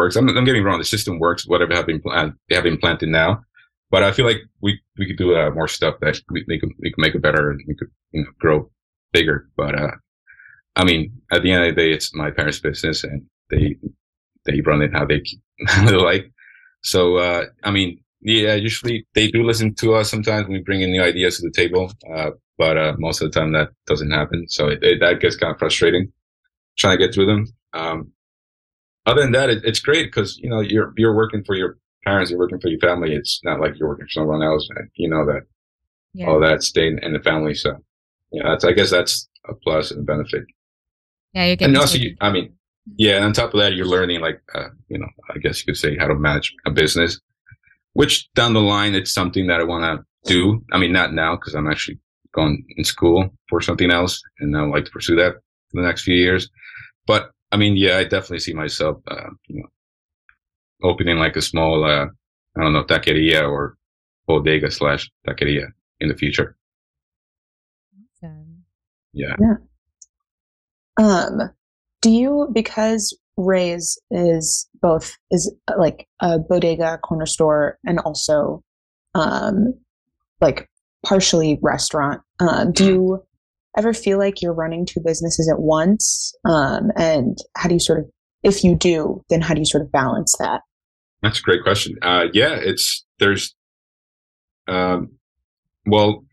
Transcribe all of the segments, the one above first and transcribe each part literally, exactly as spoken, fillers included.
works. I'm, I'm getting wrong. The system works, whatever have been planned, they have implanted now. But I feel like we, we could do uh, more stuff that we, we, could, we could make it better and we could, you know, grow bigger. But, uh, I mean, at the end of the day, it's my parents' business and they, they run it how they, how they like. So, uh, I mean, yeah, usually they do listen to us sometimes when we bring in new ideas to the table. Uh, but, uh, most of the time that doesn't happen. So it, it, that gets kind of frustrating trying to get through them. Um, other than that, it, it's great because, you know, you're, you're working for your parents, you're working for your family. It's not like you're working for someone else. And you know that yeah. all that staying in the family. So, yeah, that's, I guess that's a plus and a benefit. Yeah, you're getting. And also, you, I mean, yeah, and on top of that, you're learning, like, uh, you know, I guess you could say how to manage a business, which down the line, it's something that I want to do. I mean, not now because I'm actually going in school for something else, and I would like to pursue that for the next few years. But I mean, yeah, I definitely see myself, uh, you know, opening like a small, uh, I don't know, taqueria or bodega slash taqueria in the future. Awesome. Yeah. Yeah. Um, do you, because Ray's is both, is like a bodega, corner store, and also, um, like partially restaurant, um, do you ever feel like you're running two businesses at once? Um, and how do you sort of, if you do, then how do you sort of balance that? That's a great question. Uh, yeah, it's, there's, um, well,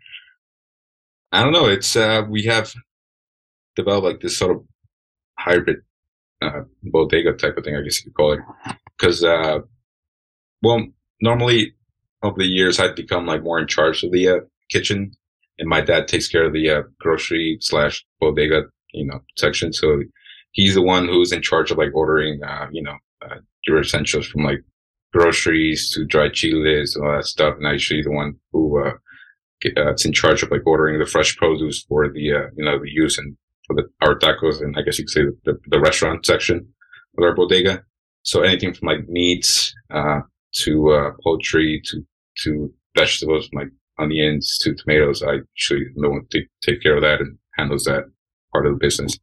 I don't know. It's, uh, we have developed like this sort of hybrid, uh, bodega type of thing, I guess you could call it. Cause, uh, well, normally over the years, I've become like more in charge of the, uh, kitchen, and my dad takes care of the, uh, grocery slash bodega, you know, section. So he's the one who's in charge of like ordering, uh, you know, uh, your essentials from like groceries to dried chiles and all that stuff. And I'm usually the one who, uh, get, uh, it's in charge of like ordering the fresh produce for the, uh, you know, the use and for the, our tacos. And I guess you could say the, the, the restaurant section of our bodega. So anything from like meats, uh, to, uh, poultry to, to vegetables, like onions to tomatoes. I usually know one to take care of that and handles that part of the business.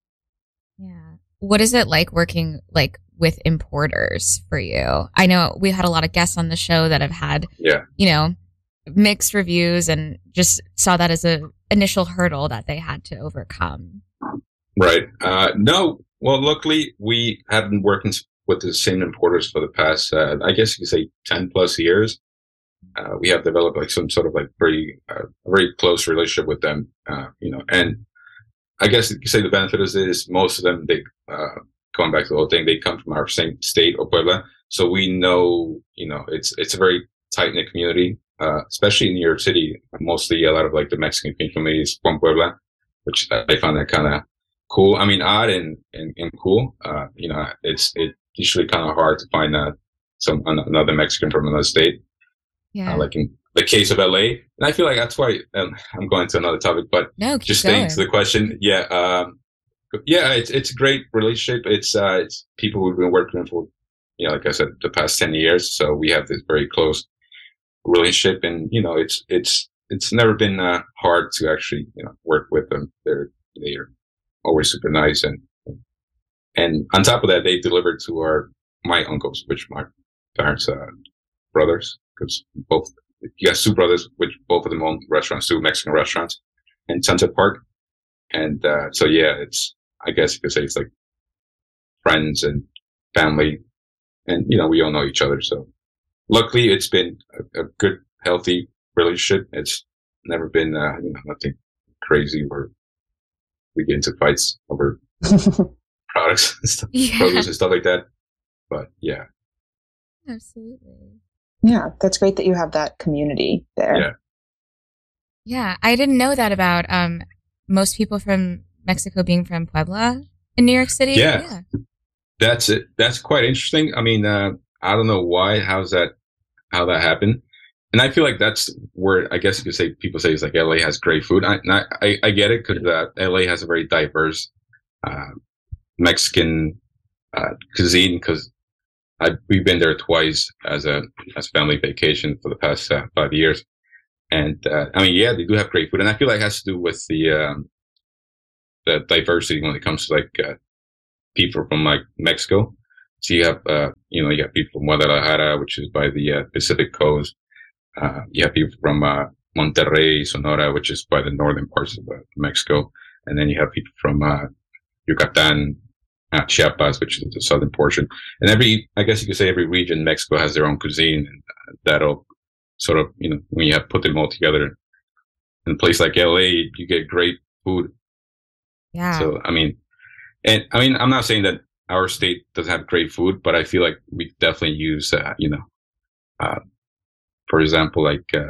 Yeah. What is it like working like with importers for you? I know we've had a lot of guests on the show that have had, yeah, you know, mixed reviews and just saw that as a initial hurdle that they had to overcome. Right. Uh, no, well, luckily we have been working with the same importers for the past, uh, I guess you could say ten plus years. Uh, we have developed like some sort of like very, uh, very close relationship with them, uh, you know, and I guess you could say the benefit is this, most of them, they, uh, going back to the whole thing, they come from our same state of Puebla. So we know, you know, it's, it's a very tight knit community, uh, especially in New York City. Mostly a lot of like the Mexican communities from Puebla, which I found that kind of cool. I mean, odd and, and, and cool. Uh, you know, it's, it's usually kind of hard to find, uh, some, another Mexican from another state. Yeah. Uh, like in the case of L A. And I feel like that's why um, I'm going to another topic, but no, just staying to the question. Yeah. Um, yeah, it's, it's a great relationship. It's, uh, it's people we've been working with for, you know, like I said, the past ten years. So we have this very close relationship and, you know, it's, it's, it's never been, uh, hard to actually, you know, work with them. They're, they're always super nice. And, and on top of that, they delivered to our, my uncles, which my parents, uh, brothers, because both, you got two brothers, which both of them own restaurants, two Mexican restaurants in Sunset Park. And, uh, so yeah, it's, I guess you could say it's like friends and family and, you know, we all know each other. So luckily it's been a, a good, healthy relationship. It's never been, uh, you know, nothing crazy where we get into fights over products and stuff, yeah. produce and stuff like that. But yeah. Absolutely. Yeah, that's great that you have that community there. Yeah. Yeah, I didn't know that about um most people from Mexico being from Puebla in New York City. Yeah. yeah. That's it. That's quite interesting. I mean, uh, I don't know why, how's that, how that happened. And I feel like that's where, I guess you could say, people say it's like L A has great food. I, I, I, I get it because uh, L A has a very diverse, uh, Mexican, uh, cuisine because I, we've been there twice as a, as family vacation for the past uh, five years. And, uh, I mean, yeah, they do have great food. And I feel like it has to do with the, um, the diversity when it comes to like, uh, people from like Mexico. So you have, uh, you know, you have people from Guadalajara, which is by the uh, Pacific coast. Uh, you have people from uh, Monterrey, Sonora, which is by the northern parts of uh, Mexico. And then you have people from uh, Yucatan, uh, Chiapas, which is the southern portion. And every, I guess you could say every region in Mexico has their own cuisine. And uh, that'll sort of, you know, when you have put them all together in a place like L A, you get great food. Yeah. So, I mean, and I mean, I'm not saying that our state doesn't have great food, but I feel like we definitely use, uh, you know, uh, for example, like uh,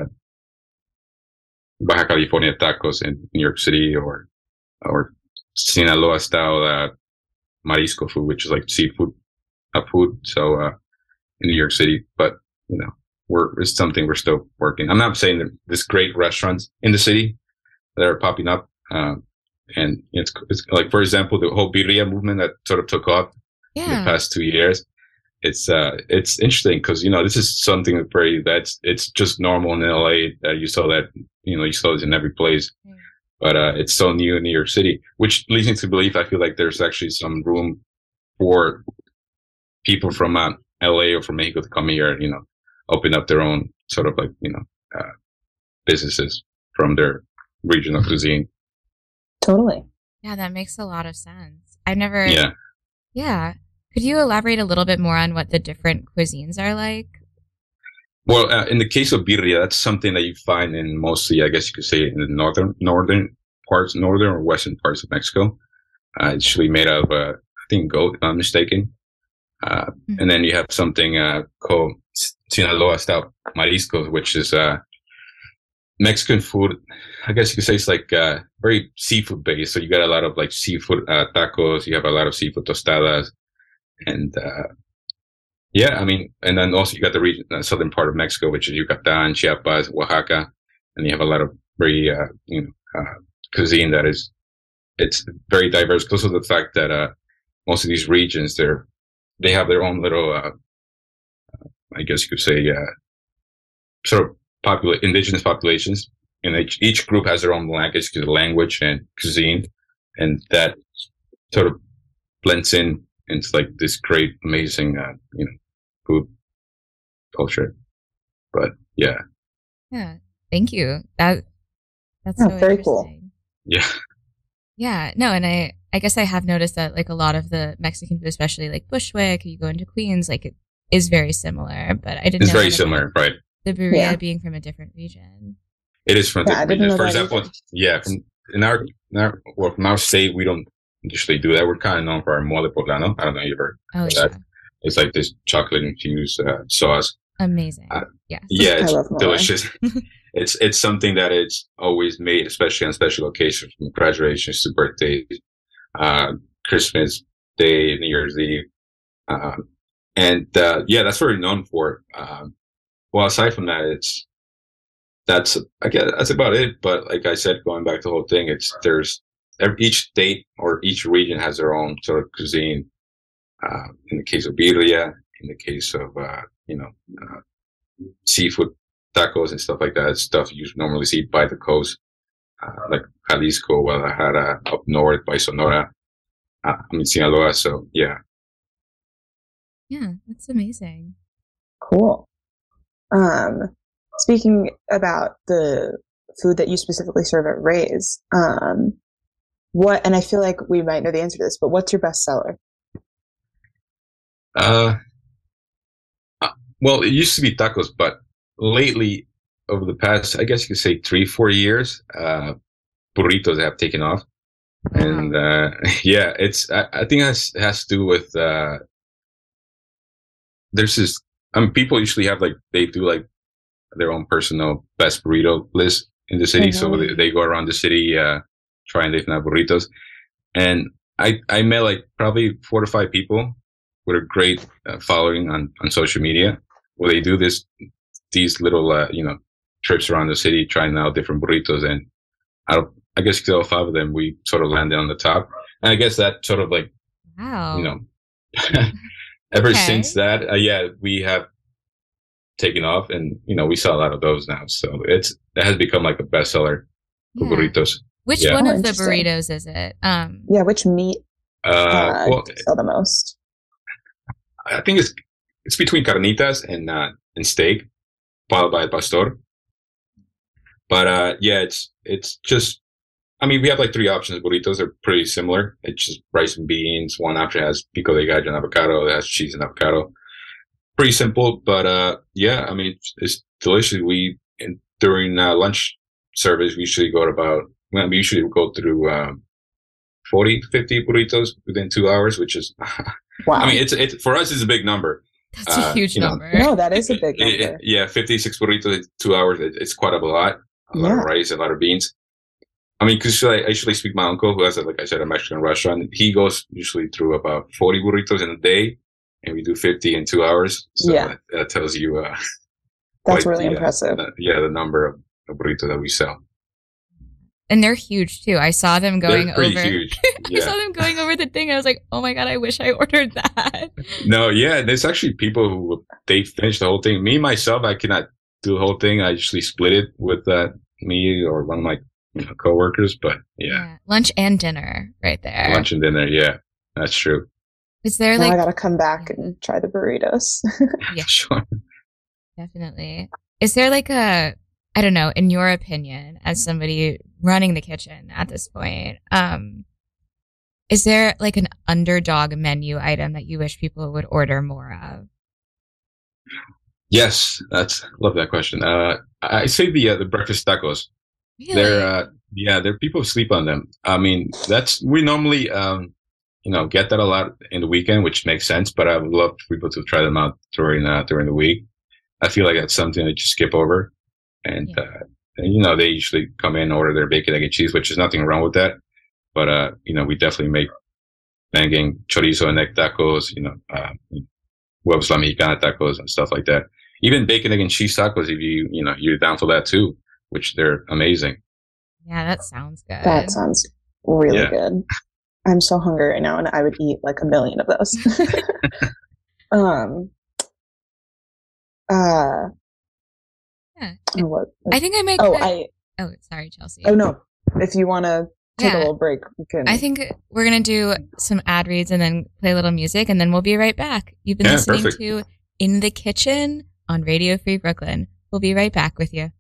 Baja California tacos in New York City, or or Sinaloa style uh, marisco food, which is like seafood uh, food. So uh, in New York City, but you know, we're it's something we're still working. I'm not saying that there's great restaurants in the city that are popping up. Um, And it's, it's like, for example, the whole birria movement that sort of took off yeah. in the past two years. It's uh, it's interesting because, you know, this is something that's very, that's, it's just normal in L A that you saw that, you know, you saw this in every place. Mm. But uh, it's so new in New York City, which leads me to believe, I feel like there's actually some room for people from uh, L A or from Mexico to come here and, you know, open up their own sort of like, you know, uh, businesses from their regional cuisine. Totally. Yeah, that makes a lot of sense. I've never. Yeah. Yeah. Could you elaborate a little bit more on what the different cuisines are like? Well, uh, in the case of birria, that's something that you find in mostly, I guess you could say, in the northern northern parts, northern or western parts of Mexico. Uh, it's usually made of, uh, I think, goat, if I'm not mistaken. Uh, mm-hmm. And then you have something uh, called Sinaloa style mariscos, which is uh, Mexican food. I guess you could say it's like uh, very seafood based. So you got a lot of like seafood uh, tacos. You have a lot of seafood tostadas, and uh, yeah, I mean, and then also you got the region, uh, southern part of Mexico, which is Yucatan, Chiapas, Oaxaca, and you have a lot of very uh, you know uh, cuisine that is it's very diverse because of the fact that uh, most of these regions they're they have their own little, uh, I guess you could say, uh, sort of popula- indigenous populations. And each, each group has their own language, language and cuisine, and that sort of blends in into like this great, amazing, uh, you know, food culture. But yeah, yeah. Thank you. That that's oh, so very cool. Yeah, yeah. No, and I I guess I have noticed that like a lot of the Mexican food, especially like Bushwick, you go into Queens, like it is very similar. But I didn't. It's know very similar, right? The birria yeah. being from a different region. It is from yeah, different regions. For example, either. yeah, from, in our, in our, well, from our state, we don't usually do that. We're kind of known for our mole poblano. I don't know if you've heard oh, of yeah. that. It's like this chocolate infused uh, sauce. Amazing. Uh, yes. Yeah, it's delicious. it's it's something that it's always made, especially on special occasions, from graduations to birthdays, uh, Christmas Day, New Year's Eve. Uh, and uh, yeah, that's what we're known for. Um, well, aside from that, it's That's I guess that's about it. But like I said, going back to the whole thing, it's there's every, each state or each region has their own sort of cuisine. Uh, in the case of birria, in the case of uh, you know uh, seafood tacos and stuff like that, it's stuff you normally see by the coast, uh, like Jalisco, Guadalajara, up north by Sonora. Uh, I mean Sinaloa. So yeah, yeah, that's amazing. Cool. Um. Speaking about the food that you specifically serve at Ray's, um, what, and I feel like we might know the answer to this, but what's your best seller? Uh, well, it used to be tacos, but lately, over the past, I guess you could say three, four years, uh, burritos have taken off. Wow. And, uh, yeah, it's, I, I think it has, it has to do with, uh, there's this, I mean, people usually have like, they do like, their own personal best burrito list in the city. Mm-hmm. So they, they go around the city, uh, trying different burritos. And I, I met like probably four to five people with a great uh, following on, on social media where they do this, these little, uh, you know, trips around the city, trying out different burritos. And I don't, I guess all five of them, we sort of landed on the top. And I guess that sort of like, wow, you know, ever okay. since that, uh, yeah, we have taken off, and you know we sell a lot of those now, so it's it has become like a bestseller for yeah. burritos. Which yeah. one oh, of the burritos is it? Um, yeah, which meat uh, uh, well, do you sell the most? I think it's it's between carnitas and uh, and steak, followed by pastor. But uh, yeah, it's it's just. I mean, we have like three options. Burritos are pretty similar. It's just rice and beans. One option has pico de gallo and avocado. That has cheese and avocado. Pretty simple, but uh, yeah, I mean, it's, it's delicious. We in, during uh, lunch service, we usually go to about. Well, we usually go through um, forty, fifty burritos within two hours, which is. Wow. I mean, it's it's for us, it's a big number. That's uh, a huge number. Know, no, that is a big number. It, it, yeah, fifty-six burritos in two hours. It, it's quite a lot. A lot yeah. of rice, a lot of beans. I mean, because I usually speak my uncle, who has, a, like I said, a Mexican restaurant. He goes usually through about forty burritos in a day, and we do fifty in two hours. So yeah. that, that tells you. Uh, That's like really the, impressive. Uh, the, yeah, the number of, of burritos that we sell. And they're huge too. I saw them going they're pretty over. Huge. I Yeah. saw them going over the thing. And I was like, oh my God, I wish I ordered that. No, yeah, there's actually people who they finish the whole thing. Me myself, I cannot do the whole thing. I usually split it with uh, me or one of my you know, coworkers. But yeah. yeah, lunch and dinner, right there. Lunch and dinner, yeah, that's true. Is there now like I gotta come back and try the burritos? Yeah, sure, definitely. Is there like a I don't know, in your opinion, as somebody running the kitchen at this point, um, is there like an underdog menu item that you wish people would order more of? Yes, that's love that question. Uh, I say the uh, the breakfast tacos. Really? They're uh, yeah, there people sleep on them. I mean, that's we normally um, you know get that a lot in the weekend, which makes sense. But I would love for people to try them out during uh, during the week. I feel like that's something that you skip over. And, yeah. uh, and, you know, they usually come in and order their bacon, egg, and cheese, which is nothing wrong with that. But, uh, you know, we definitely make banging chorizo and egg tacos, you know, uh, huevos la mexicana tacos and stuff like that. Even bacon, egg, and cheese tacos, if you, you know, you're down for that too, which they're amazing. Yeah, that sounds good. That sounds really yeah. good. I'm so hungry right now and I would eat like a million of those. um, uh, Yeah. Oh, what? I think I make. Oh, that- I. Oh, sorry, Chelsea. Oh no! If you want to take Yeah. a little break, we can. I think we're gonna do some ad reads and then play a little music, and then we'll be right back. You've been Yeah, listening perfect. to In the Kitchen on Radio Free Brooklyn. We'll be right back with you.